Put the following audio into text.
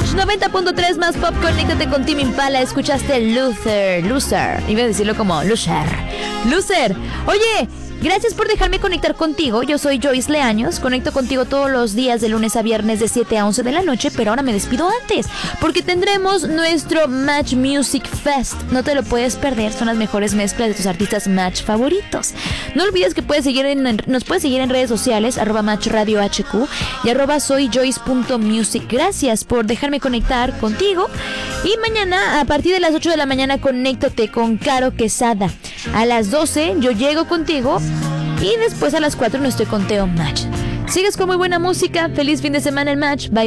Match 90.3 más pop, conéctate con Tame Impala. Escuchaste Loser. Iba a decirlo como Loser. Oye, gracias por dejarme conectar contigo. Yo soy Joyce Leaños. Conecto contigo todos los días de lunes a viernes de 7 a 11 de la noche. Pero ahora me despido antes, porque tendremos nuestro Match Music Fest. No te lo puedes perder. Son las mejores mezclas de tus artistas Match favoritos. No olvides que nos puedes seguir en redes sociales, @MatchRadioHQ y @soyjoyce.music. Gracias por dejarme conectar contigo. Y mañana, a partir de las 8 de la mañana, conéctate con Caro Quesada. A las 12 yo llego contigo. Y después a las 4 no estoy con Teo Match. Sigues con muy buena música. Feliz fin de semana el Match. Bye.